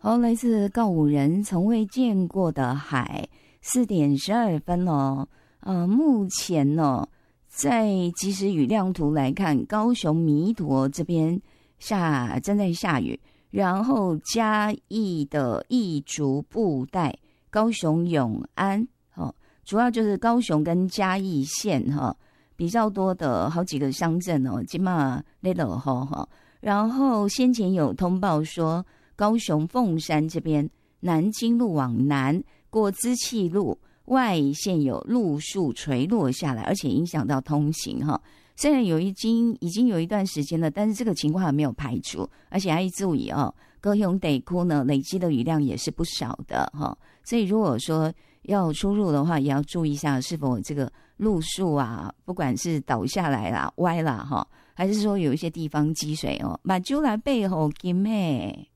好，来自告五人从未见过的海，4:12哦。目前呢，在即时雨量图来看，高雄弥陀这边正在下雨，然后嘉义的义竹布袋、高雄永安，主要就是高雄跟嘉义县比较多的好几个乡镇今嘛在落雨然后先前有通报说，高雄凤山这边南京路往南过资气路外线有路树垂落下来，而且影响到通行虽然已经有一段时间了，但是这个情况还没有排除，而且还注意高雄地区呢累积的雨量也是不少的所以如果说要出入的话，也要注意一下是否这个路树啊，不管是倒下来啦、歪啦还是说有一些地方积水目睭来背后金嘿。